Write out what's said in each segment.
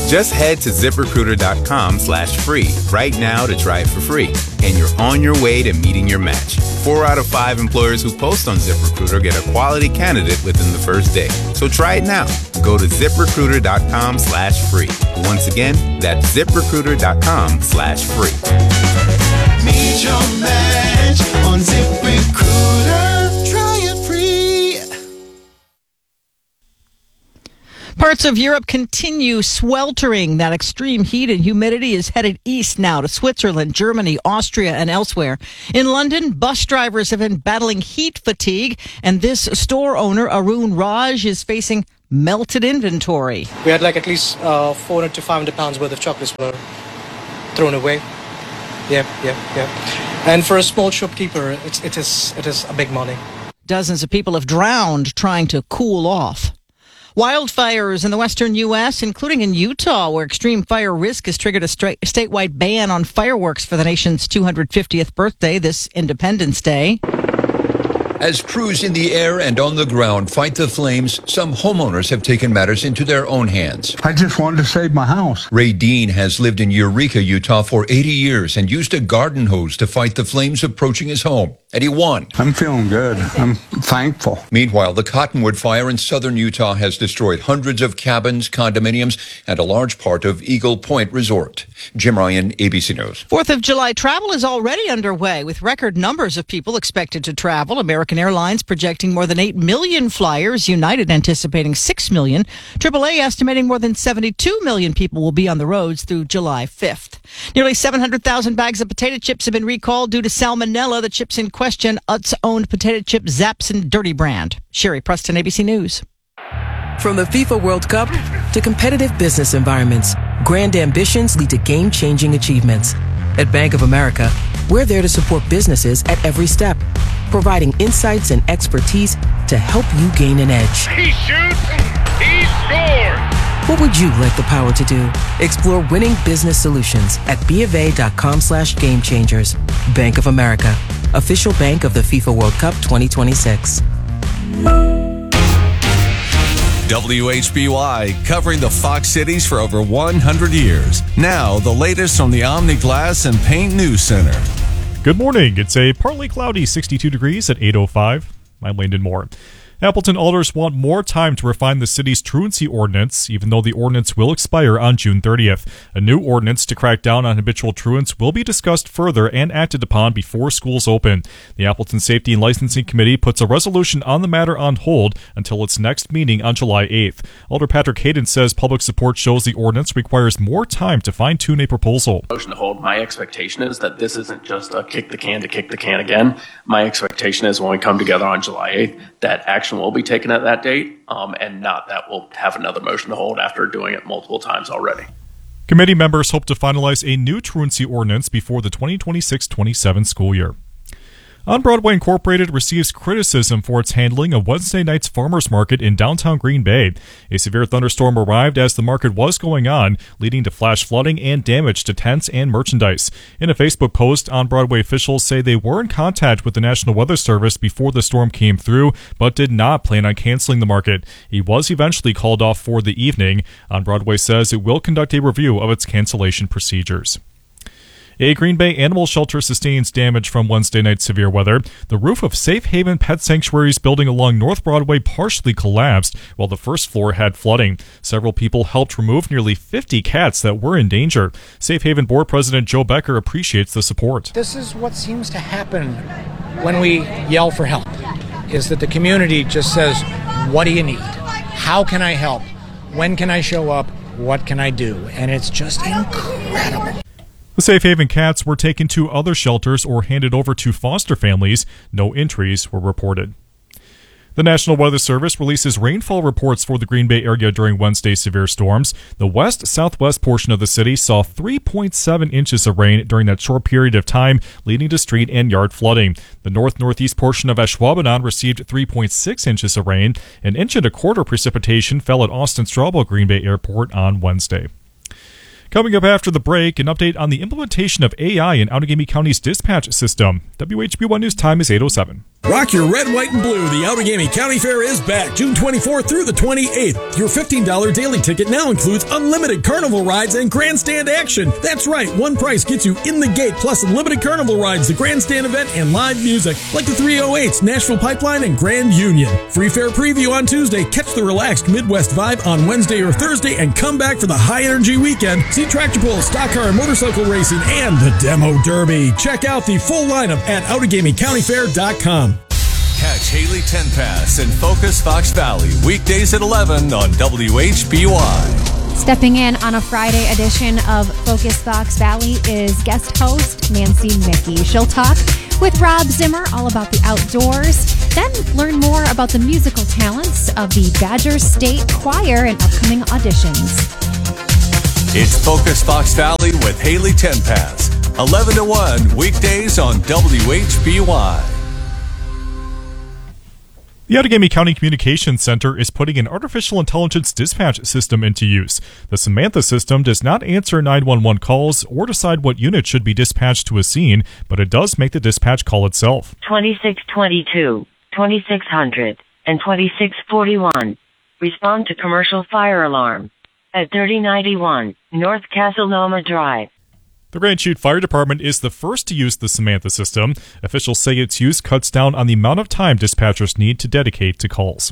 Just head to ZipRecruiter.com/free right now to try it for free. And you're on your way to meeting your match. 4 out of 5 employers who post on ZipRecruiter get a quality candidate within the first day. So try it now. Go to ZipRecruiter.com/free. Once again, that's ZipRecruiter.com/free. Meet your match on ZipRecruiter. Try it free. Parts of Europe continue sweltering. That extreme heat and humidity is headed east now to Switzerland, Germany, Austria, and elsewhere. In London, bus drivers have been battling heat fatigue, and this store owner, Arun Raj, is facing melted inventory. We had like at least 400 to 500 pounds worth of chocolates were thrown away. Yeah. And for a small shopkeeper, it is a big money. Dozens of people have drowned trying to cool off. Wildfires in the western U.S., including in Utah, where extreme fire risk has triggered a statewide ban on fireworks for the nation's 250th birthday this Independence Day. As crews in the air and on the ground fight the flames, some homeowners have taken matters into their own hands. I just wanted to save my house. Ray Dean has lived in Eureka, Utah for 80 years and used a garden hose to fight the flames approaching his home. And he won. I'm feeling good. I'm thankful. Meanwhile, the Cottonwood Fire in southern Utah has destroyed hundreds of cabins, condominiums, and a large part of Eagle Point Resort. Jim Ryan, ABC News. 4th of July travel is already underway with record numbers of people expected to travel. American Airlines projecting more than 8 million flyers, United anticipating 6 million, AAA estimating more than 72 million people will be on the roads through July 5th. Nearly 700,000 bags of potato chips have been recalled due to salmonella. The chips in question, Utz-owned potato chip Zapson Dirty brand. Sherry Preston, ABC News. From the FIFA World Cup to competitive business environments, grand ambitions lead to game-changing achievements. At Bank of America, we're there to support businesses at every step, providing insights and expertise to help you gain an edge. He shoots, he scores! What would you like the power to do? Explore winning business solutions at BofA.com/gamechangers. Bank of America, official bank of the FIFA World Cup 2026. WHBY, covering the Fox Cities for over 100 years. Now, the latest from the Omni Glass and Paint News Center. Good morning. It's a partly cloudy 62 degrees at 8:05. I'm Landon Moore. Appleton alders want more time to refine the city's truancy ordinance, even though the ordinance will expire on June 30th. A new ordinance to crack down on habitual truants will be discussed further and acted upon before schools open. The Appleton Safety and Licensing Committee puts a resolution on the matter on hold until its next meeting on July 8th. Alder Patrick Hayden says public support shows the ordinance requires more time to fine-tune a proposal. Motion to hold. My expectation is that this isn't just a kick the can to kick the can again. My expectation is when we come together on July 8th, that action will be taken at that date, and not that we'll have another motion to hold after doing it multiple times already. Committee members hope to finalize a new truancy ordinance before the 2026-27 school year. On Broadway Incorporated receives criticism for its handling of Wednesday night's farmers market in downtown Green Bay. A severe thunderstorm arrived as the market was going on, leading to flash flooding and damage to tents and merchandise. In a Facebook post, On Broadway officials say they were in contact with the National Weather Service before the storm came through, but did not plan on canceling the market. It was eventually called off for the evening. On Broadway says it will conduct a review of its cancellation procedures. A Green Bay animal shelter sustains damage from Wednesday night's severe weather. The roof of Safe Haven Pet Sanctuary's building along North Broadway partially collapsed, while the first floor had flooding. Several people helped remove nearly 50 cats that were in danger. Safe Haven Board President Joe Becker appreciates the support. This is what seems to happen when we yell for help, is that the community just says, what do you need? How can I help? When can I show up? What can I do? And it's just incredible. The Safe Haven cats were taken to other shelters or handed over to foster families. No entries were reported. The National Weather Service releases rainfall reports for the Green Bay area during Wednesday's severe storms. The west-southwest portion of the city saw 3.7 inches of rain during that short period of time, leading to street and yard flooding. The north-northeast portion of Ashwaubenon received 3.6 inches of rain. An inch and a quarter precipitation fell at Austin-Straubel Green Bay Airport on Wednesday. Coming up after the break, an update on the implementation of AI in Outagamie County's dispatch system. WHB1 News time is 8:07. Rock your red, white, and blue. The Outagamie County Fair is back June 24th through the 28th. Your $15 daily ticket now includes unlimited carnival rides and grandstand action. That's right, one price gets you in the gate, plus unlimited carnival rides, the grandstand event, and live music like the 308s, Nashville Pipeline, and Grand Union. Free fair preview on Tuesday. Catch the relaxed Midwest vibe on Wednesday or Thursday, and come back for the high-energy weekend. See tractor pulls, stock car and motorcycle racing, and the Demo Derby. Check out the full lineup at OutagamieCountyFair.com. Catch Haley Tenpass and Focus Fox Valley weekdays at 11 on WHBY. Stepping in on a Friday edition of Focus Fox Valley is guest host Nancy Mickey. She'll talk with Rob Zimmer all about the outdoors, then learn more about the musical talents of the Badger State Choir and upcoming auditions. It's Focus Fox Valley with Haley Tenpass, 11 to 1 weekdays on WHBY. The Outagamie County Communications Center is putting an artificial intelligence dispatch system into use. The Samantha system does not answer 911 calls or decide what unit should be dispatched to a scene, but it does make the dispatch call itself. 2622, 2600, and 2641. Respond to commercial fire alarm at 3091 North Castleloma Drive. The Grand Chute Fire Department is the first to use the Samantha system. Officials say its use cuts down on the amount of time dispatchers need to dedicate to calls.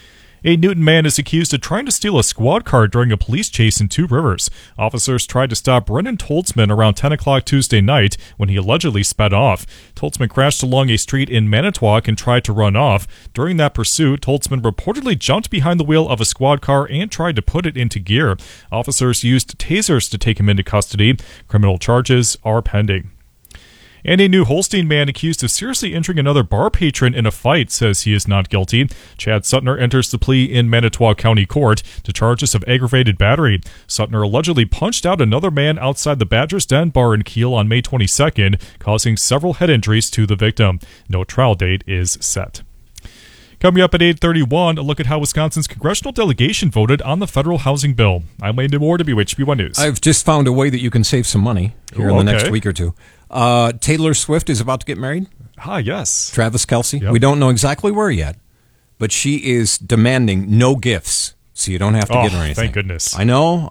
A Newton man is accused of trying to steal a squad car during a police chase in Two Rivers. Officers tried to stop Brennan Toltzman around 10 o'clock Tuesday night when he allegedly sped off. Toltzman crashed along a street in Manitowoc and tried to run off. During that pursuit, Toltzman reportedly jumped behind the wheel of a squad car and tried to put it into gear. Officers used tasers to take him into custody. Criminal charges are pending. And a New Holstein man accused of seriously injuring another bar patron in a fight says he is not guilty. Chad Suttner enters the plea in Manitowoc County Court to charges of aggravated battery. Suttner allegedly punched out another man outside the Badger's Den bar in Kiel on May 22nd, causing several head injuries to the victim. No trial date is set. Coming up at 8:31, a look at how Wisconsin's congressional delegation voted on the federal housing bill. I'm Landon Moore, WHB1 News. I've just found a way that you can save some money here in the next week or two. Taylor Swift is about to get married. Yes. Travis Kelce. Yep. We don't know exactly where yet, but she is demanding no gifts, so you don't have to get her anything. Thank goodness. I know.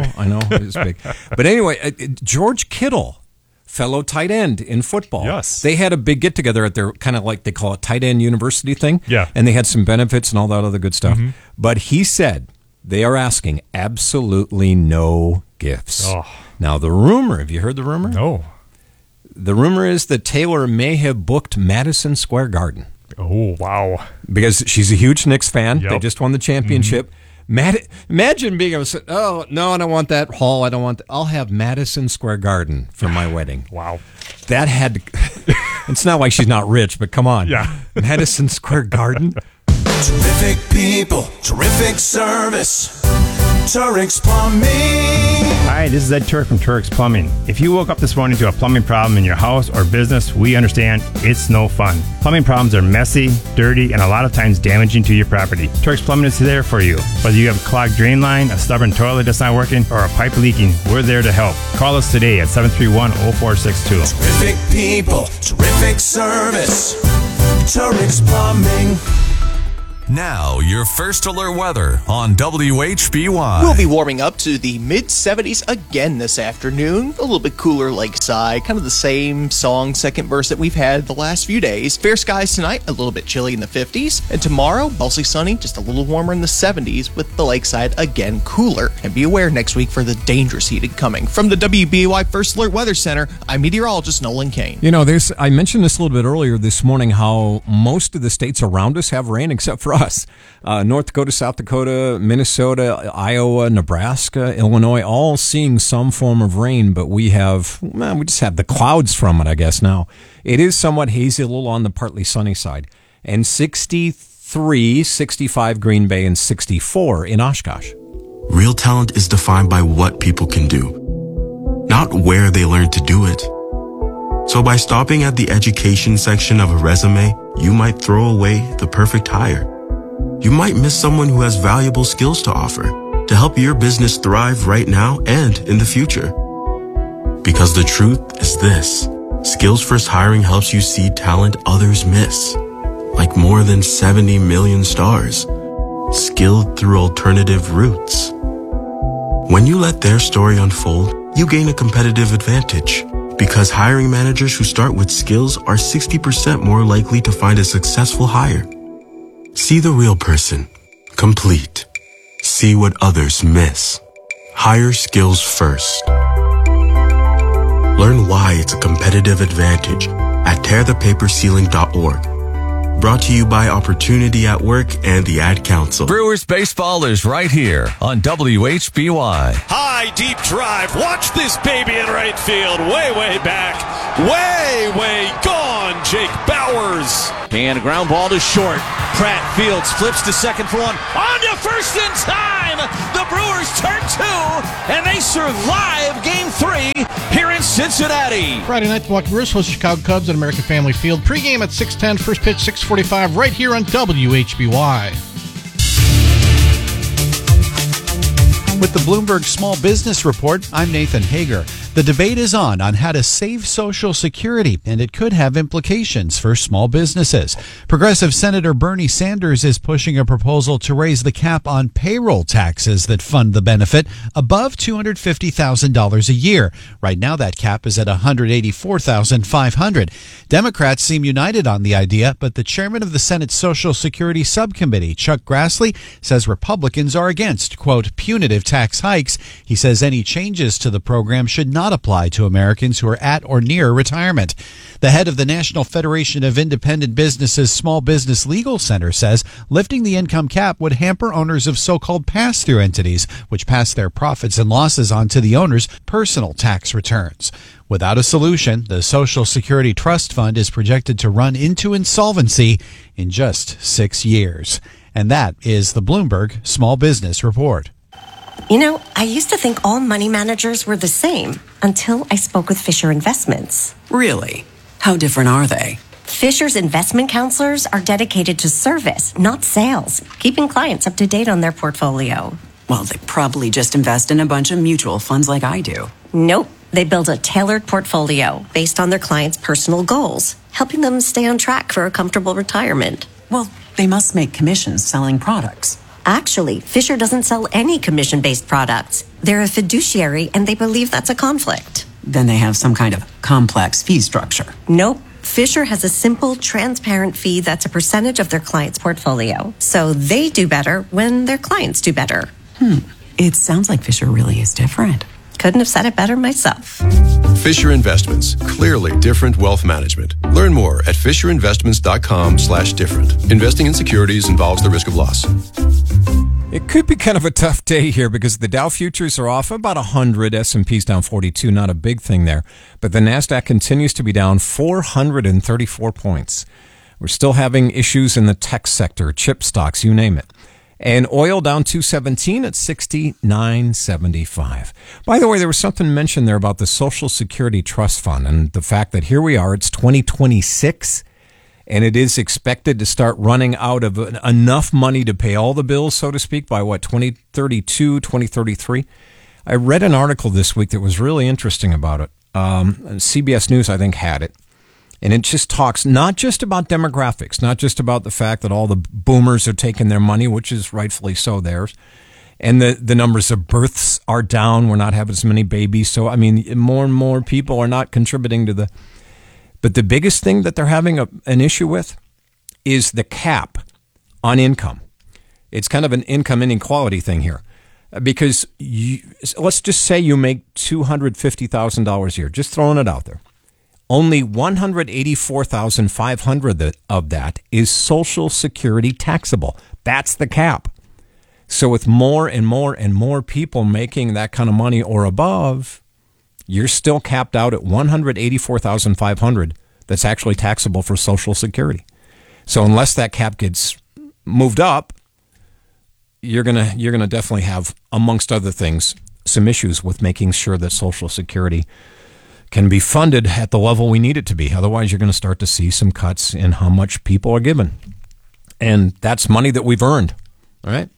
It's big. But anyway, George Kittle, fellow tight end in football. Yes. They had a big get-together at their kind of like they call it tight end university thing. Yeah. And they had some benefits and all that other good stuff. Mm-hmm. But he said they are asking absolutely no gifts. Oh. Now, the rumor, have you heard the rumor? No. The rumor is that Taylor may have booked Madison Square Garden. Oh, wow. Because she's a huge Knicks fan. Yep. They just won the championship. Imagine being able to say, oh, no, I don't want that hall. I don't want that. I'll have Madison Square Garden for my wedding. Wow. That had to... It's not like she's not rich, but come on. Yeah. Madison Square Garden. Terrific people, terrific service. Turix Plumbing. Hi, this is Ed Turk from Turx Plumbing. If you woke up this morning to a plumbing problem in your house or business, we understand it's no fun. Plumbing problems are messy, dirty, and a lot of times damaging to your property. Turx Plumbing is there for you. Whether you have a clogged drain line, a stubborn toilet that's not working, or a pipe leaking, we're there to help. Call us today at 731-0462. Terrific people, terrific service. Turix Plumbing. Now, your first alert weather on WHBY. We'll be warming up to the mid-70s again this afternoon. A little bit cooler lakeside, kind of the same song, second verse that we've had the last few days. Fair skies tonight, a little bit chilly in the 50s. And tomorrow, mostly sunny, just a little warmer in the 70s with the lakeside again cooler. And be aware next week for the dangerous heat coming. From the WBY First Alert Weather Center, I'm meteorologist Nolan Kane. You know, I mentioned this a little bit earlier this morning, how most of the states around us have rain except for us. North Dakota, South Dakota, Minnesota, Iowa, Nebraska, Illinois, all seeing some form of rain, but we just have the clouds from it, I guess, now. It is somewhat hazy, a little on the partly sunny side. And 63, 65 Green Bay, and 64 in Oshkosh. Real talent is defined by what people can do, not where they learn to do it. So by stopping at the education section of a resume, you might throw away the perfect hire. You might miss someone who has valuable skills to offer. to help your business thrive right now and in the future. Because the truth is this: Skills First Hiring helps you see talent others miss, like more than 70 million stars, skilled through alternative routes. When you let their story unfold, you gain a competitive advantage, because hiring managers who start with skills are 60% more likely to find a successful hire. See the real person, complete. See what others miss. Hire skills first. Learn why it's a competitive advantage at tearthepaperceiling.org. Brought to you by Opportunity at Work and the Ad Council. Brewers baseball is right here on WHBY. High, deep drive. Watch this baby in right field. Way back. Way gone. Jake Bowers. And a ground ball to short. Pratt Fields flips to second for one. On to first in time. The Brewers turn 2, and they survive Game 3 here in Cincinnati. Friday night, the Milwaukee Brewers host the Chicago Cubs at American Family Field. Pre-game at 6:10, first pitch 6:45, right here on WHBY. With the Bloomberg Small Business Report, I'm Nathan Hager. The debate is on how to save Social Security, and it could have implications for small businesses. Progressive Senator Bernie Sanders is pushing a proposal to raise the cap on payroll taxes that fund the benefit above $250,000 a year. Right now, that cap is at $184,500. Democrats seem united on the idea, but the chairman of the Senate Social Security Subcommittee, Chuck Grassley, says Republicans are against, quote, punitive tax hikes. He says any changes to the program should not apply to Americans who are at or near retirement. The head of the National Federation of Independent Businesses Small Business Legal Center says lifting the income cap would hamper owners of so-called pass-through entities, which pass their profits and losses on to the owner's personal tax returns. Without a solution, the Social Security Trust Fund is projected to run into insolvency in just 6 years. And that is the Bloomberg Small Business Report. You know, I used to think all money managers were the same until I spoke with Fisher Investments. Really? How different are they? Fisher's investment counselors are dedicated to service, not sales, keeping clients up to date on their portfolio. Well, they probably just invest in a bunch of mutual funds like I do. Nope. They build a tailored portfolio based on their clients' personal goals, helping them stay on track for a comfortable retirement. Well, they must make commissions selling products. Actually, Fisher doesn't sell any commission-based products. They're a fiduciary, and they believe that's a conflict. Then they have some kind of complex fee structure. Nope. Fisher has a simple, transparent fee that's a percentage of their client's portfolio. So they do better when their clients do better. It sounds like Fisher really is different. Couldn't have said it better myself. Fisher Investments. Clearly different wealth management. Learn more at fisherinvestments.com/different. Investing in securities involves the risk of loss. It could be kind of a tough day here because the Dow futures are off about 100. S&P's down 42. Not a big thing there. But the NASDAQ continues to be down 434 points. We're still having issues in the tech sector, chip stocks, you name it. And oil down 217 at 69.75. By the way, there was something mentioned there about the Social Security Trust Fund and the fact that here we are, it's 2026, and it is expected to start running out of enough money to pay all the bills, so to speak, by 2032, 2033. I read an article this week that was really interesting about it. CBS News, I think, had it. And it just talks not just about demographics, not just about the fact that all the boomers are taking their money, which is rightfully so theirs, and the numbers of births are down. We're not having as many babies. So, I mean, more and more people are not contributing to the... But the biggest thing that they're having an issue with is the cap on income. It's kind of an income inequality thing here. Because let's just say you make $250,000 a year, just throwing it out there. Only $184,500 of that is Social Security taxable. That's the cap. So with more and more and more people making that kind of money or above, you're still capped out at $184,500 that's actually taxable for Social Security. So unless that cap gets moved up, you're gonna definitely have, amongst other things, some issues with making sure that Social Security can be funded at the level we need it to be. Otherwise, you're going to start to see some cuts in how much people are given. And that's money that we've earned. All right.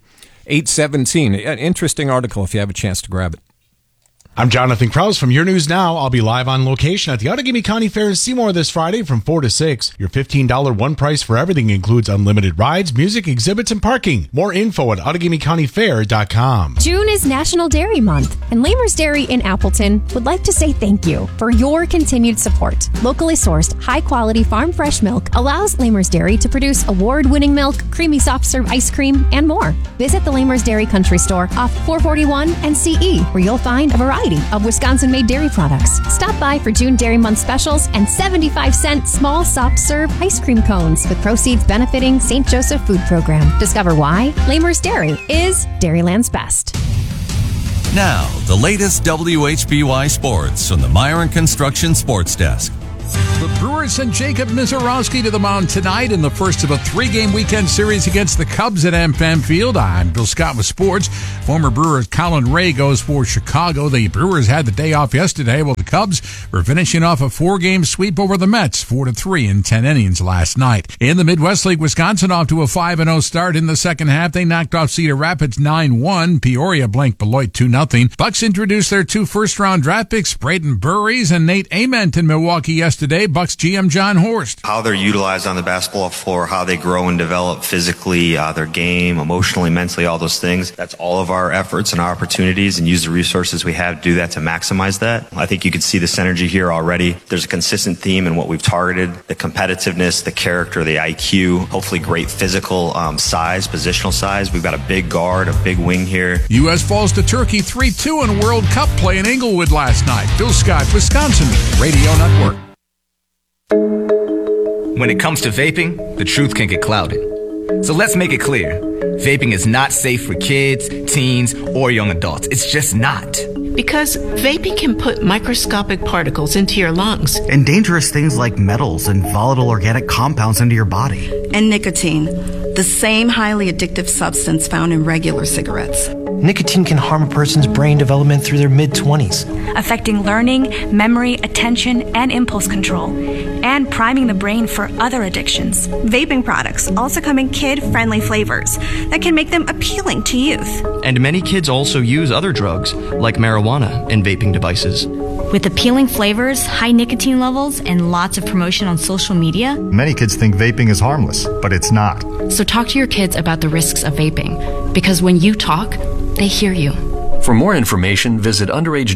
817. An interesting article if you have a chance to grab it. I'm Jonathan Krause from Your News Now. I'll be live on location at the Outagamie County Fair in Seymour this Friday from 4 to 6. Your $15 one price for everything includes unlimited rides, music, exhibits, and parking. More info at OutagamieCountyFair.com. June is National Dairy Month, and Lamers Dairy in Appleton would like to say thank you for your continued support. Locally sourced, high-quality farm fresh milk allows Lamers Dairy to produce award-winning milk, creamy soft-serve ice cream, and more. Visit the Lamers Dairy Country Store off 441 and CE, where you'll find a variety of Wisconsin-made dairy products. Stop by for June Dairy Month specials and 75-cent small soft-serve ice cream cones with proceeds benefiting St. Joseph Food Program. Discover why Lamers Dairy is Dairyland's best. Now, the latest WHBY sports from the Myron Construction Sports Desk. The Brewers sent Jacob Misiorowski to the mound tonight in the first of a 3-game weekend series against the Cubs at AmFam Field. I'm Bill Scott with sports. Former Brewer Colin Ray goes for Chicago. The Brewers had the day off yesterday, while the Cubs were finishing off a 4-game sweep over the Mets, 4-3 in 10 innings last night. In the Midwest League, Wisconsin off to a 5-0 start in the second half. They knocked off Cedar Rapids 9-1. Peoria blanked Beloit 2-0. Bucks introduced their 2 first-round draft picks, Braden Burries and Nate Ament in Milwaukee yesterday. Bucks GM John Horst. How they're utilized on the basketball floor, how they grow and develop physically, their game, emotionally, mentally, all those things. That's all of our efforts and our opportunities, and use the resources we have to do that, to maximize that. I think you can see this energy here already. There's a consistent theme in what we've targeted: the competitiveness, the character, the IQ, hopefully great physical size, positional size. We've got a big guard, a big wing here. U.S. falls to Turkey 3-2 in World Cup play in Inglewood last night. Bill Scott, Wisconsin Radio Network. When it comes to vaping, the truth can get clouded. So let's make it clear. Vaping is not safe for kids, teens, or young adults. It's just not. Because vaping can put microscopic particles into your lungs. And dangerous things like metals and volatile organic compounds into your body. And nicotine, the same highly addictive substance found in regular cigarettes. Nicotine can harm a person's brain development through their mid-20s, affecting learning, memory, attention, and impulse control, and priming the brain for other addictions. Vaping products also come in kid-friendly flavors that can make them appealing to youth. And many kids also use other drugs, like marijuana, in vaping devices. With appealing flavors, high nicotine levels, and lots of promotion on social media, many kids think vaping is harmless, but it's not. So talk to your kids about the risks of vaping, because when you talk, they hear you. For more information, visit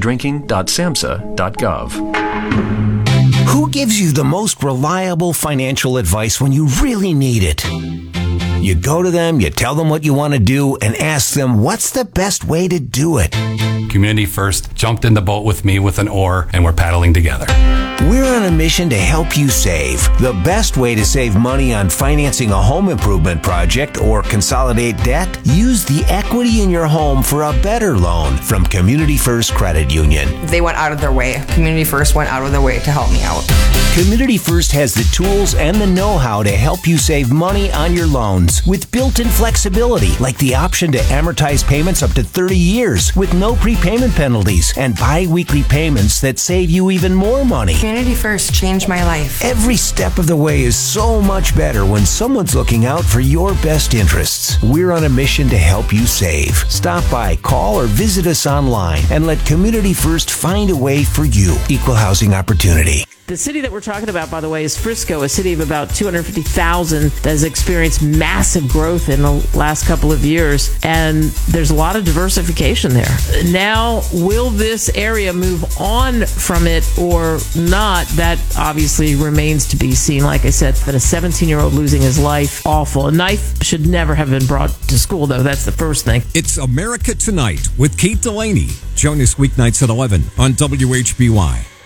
underagedrinking.samhsa.gov. Who gives you the most reliable financial advice when you really need it? You go to them, you tell them what you want to do, and ask them what's the best way to do it. Community First jumped in the boat with me with an oar, and we're paddling together. We're on a mission to help you save. The best way to save money on financing a home improvement project or consolidate debt? Use the equity in your home for a better loan from Community First Credit Union. They went out of their way. Community First went out of their way to help me out. Community First has the tools and the know-how to help you save money on your loans with built-in flexibility, like the option to amortize payments up to 30 years with no prepayment penalties and bi-weekly payments that save you even more money. Community First changed my life. Every step of the way is so much better when someone's looking out for your best interests. We're on a mission to help you save. Stop by, call, or visit us online and let Community First find a way for you. Equal housing opportunity. The city that we're talking about, by the way, is Frisco, a city of about 250,000 that has experienced massive growth in the last couple of years, and there's a lot of diversification there. Now, will this area move on from it or not? That obviously remains to be seen. Like I said, but a 17-year-old losing his life, awful. A knife should never have been brought to school, though. That's the first thing. It's America Tonight with Kate Delaney. Join us weeknights at 11 on WHBY.